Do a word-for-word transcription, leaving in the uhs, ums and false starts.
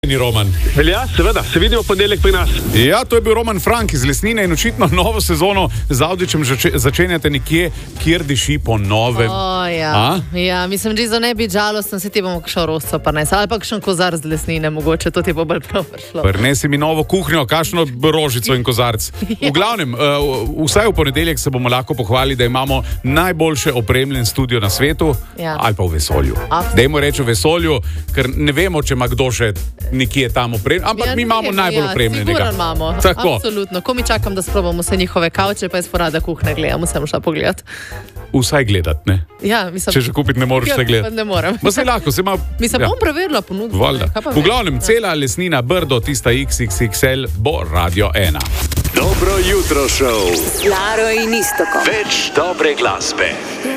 Ni Roman. Ja, seveda, se vidimo ponedeljek pri nas. Ja, to je bil Roman Frank iz Lesnine in očitno novo sezono z Avdićem začenjate nekje, kjer diši po novem. O, ja. ja, mislim, že za ne biti žalosten, se ti bomo kakšno rosto pa ne, ali pa kakšen kozar z Lesnine, mogoče, to ti bo bolj prav prišlo. Prinesi mi novo kuhnjo, kakšno rožico in kozarc. V glavnem, uh, vsaj v ponedeljek se bomo lahko pohvalili, da imamo najboljše opremljen studio na svetu, ja. ali pa v vesolju. Dajmo reči v vesolju, ker ne vemo, če ima kdo še nekje tam opremljen, ampak ja, mi imamo vemo, najbolj ja, opremljenega. Sigurno imamo, tako. Absolutno. Ko mi čakam, da sprobamo vse njihove kavče, pa jaz porada kuhne gledam, vsem šla pogledat. Vsaj gledat, ne? Ja, mislim. Če že kupiti ne moreš vse gledati. Ne morem. Ma se lahko, se ima... Mislim, ja. bom preverila ponudbo. V glavnem, cela Lesnina, Brdo, tista iks iks iks el, bo Radio ena. Dobro jutro, šov. Laro in Iztokom. Več dobre glasbe.